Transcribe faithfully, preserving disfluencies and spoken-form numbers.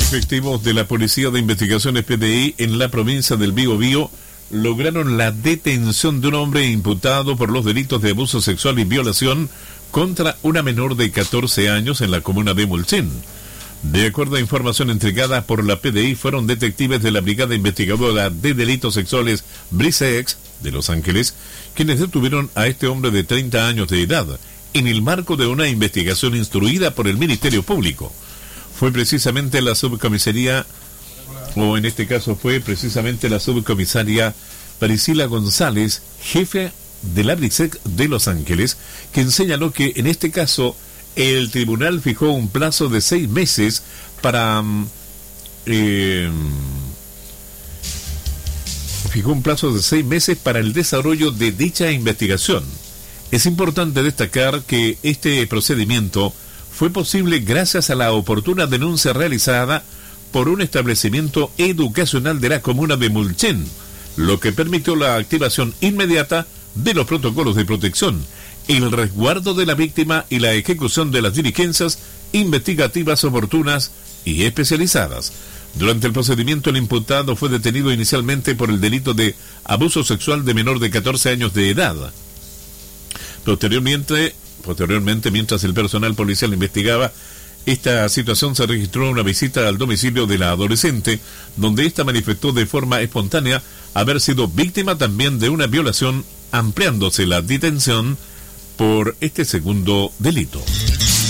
Efectivos de la Policía de Investigaciones P D I en la provincia del Biobío lograron la detención de un hombre imputado por los delitos de abuso sexual y violación contra una menor de catorce años en la comuna de Mulchén. De acuerdo a información entregada por la P D I, fueron detectives de la Brigada Investigadora de Delitos Sexuales Brisex de Los Ángeles quienes detuvieron a este hombre de treinta años de edad en el marco de una investigación instruida por el Ministerio Público. Fue precisamente la subcomisaría, o en este caso fue precisamente la subcomisaria Priscila González, jefe de la Brisex de Los Ángeles, quien señaló que en este caso el tribunal fijó un plazo de seis meses para eh, fijó un plazo de seis meses para el desarrollo de dicha investigación. Es importante destacar que este procedimiento fue posible gracias a la oportuna denuncia realizada por un establecimiento educacional de la comuna de Mulchén, lo que permitió la activación inmediata de los protocolos de protección, el resguardo de la víctima y la ejecución de las diligencias investigativas oportunas y especializadas. Durante el procedimiento, el imputado fue detenido inicialmente por el delito de abuso sexual de menor de catorce años de edad. Posteriormente, posteriormente, mientras el personal policial investigaba esta situación, se registró una visita al domicilio de la adolescente, donde ésta manifestó de forma espontánea haber sido víctima también de una violación, ampliándose la detención por este segundo delito.